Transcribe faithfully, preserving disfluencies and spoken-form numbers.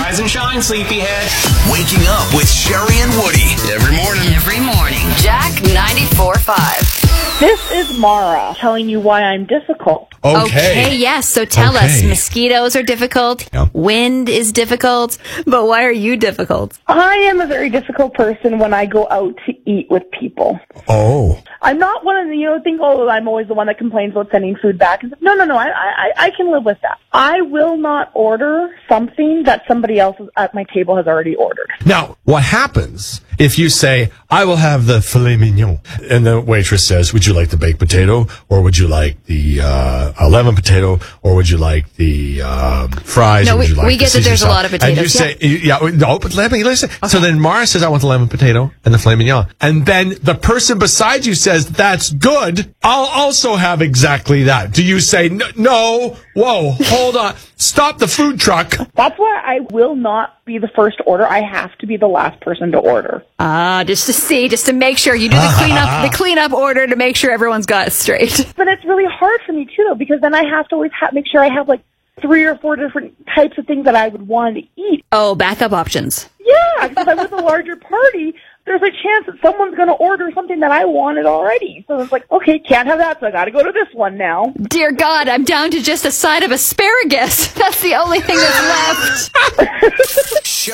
Rise and shine, sleepyhead. Waking up with Sherry and Woody. Every morning. Every morning. Jack ninety-four point five. This is Mara telling you why I'm difficult. Okay. Okay, yes. So tell Okay. us, mosquitoes are difficult. Yeah. Wind is difficult. But why are you difficult? I am a very difficult person when I go out to eat with people. Oh. I'm not one of the, you know, think, oh, I'm always the one that complains about sending food back. No, no, no, I, I, I can live with that. I will not order something that somebody else at my table has already ordered. Now, what happens if you say, I will have the filet mignon, and the waitress says, would you like the baked potato, or would you like the uh, a lemon potato, or would you like the um, fries? No, or would we- you like we the get that Caesar there's a salad? lot of And you potatoes, say, yeah, no, but let me listen. So then Mara says, I want the lemon potato and the filet mignon. And then the person beside you says, that's good. I'll also have exactly that. Do you say, no, no whoa, hold on, stop the food truck? That's why I will not be the first order. I have to be the last person to order. Ah, just to see, just to make sure you do the cleanup, the cleanup order to make sure everyone's got it straight. But it's really hard for me, too, though, because then I have to always ha- make sure I have, like, three or four different types of things that I would want to eat. Oh, backup options. Yeah, because I'm with a larger party, there's a chance that someone's going to order something that I wanted already. So it's like, okay, can't have that, so I got to go to this one now. Dear God, I'm down to just a side of asparagus. That's the only thing that's left.